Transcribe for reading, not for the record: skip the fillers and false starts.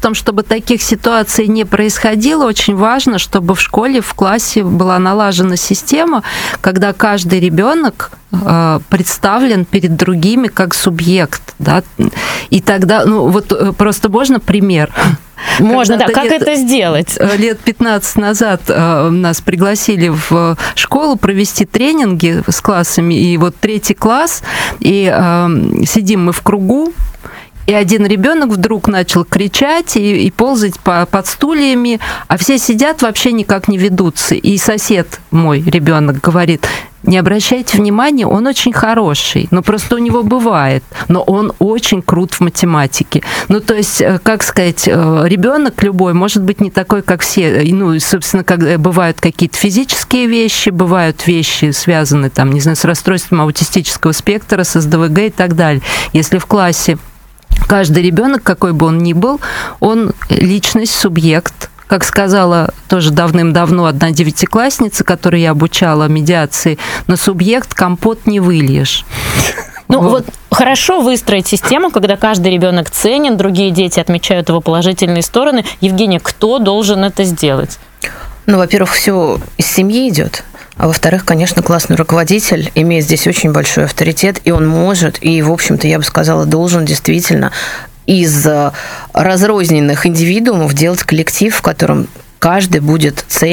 том, чтобы таких ситуаций не происходило, очень важно, чтобы в школе, в классе была налажена система, когда каждый ребенок представлен перед другими как субъект, да, и тогда, ну вот просто можно пример? Можно, да. Как это сделать? Лет 15 назад нас пригласили в школу провести тренинги с классами, и вот 3 класс, и сидим мы в кругу, и один ребенок вдруг начал кричать и ползать под стульями, а все сидят, вообще никак не ведутся. И сосед мой ребенок говорит: не обращайте внимания, он очень хороший, но просто у него бывает, но он очень крут в математике. Ну, то есть, как сказать, ребенок любой может быть не такой, как все. Ну, собственно, как бывают какие-то физические вещи, бывают вещи, связанные, там, не знаю, с расстройством аутистического спектра, с СДВГ и так далее. Если в классе каждый ребенок, какой бы он ни был, он личность, субъект. Как сказала тоже давным-давно одна 9-классница, которую я обучала медиации, на субъект компот не выльешь. Ну вот хорошо выстроить систему, когда каждый ребенок ценен, другие дети отмечают его положительные стороны. Евгения, кто должен это сделать? Ну, во-первых, все из семьи идет. А во-вторых, конечно, классный руководитель имеет здесь очень большой авторитет, и он может, и, в общем-то, я бы сказала, должен действительно из разрозненных индивидуумов делать коллектив, в котором каждый будет ценен.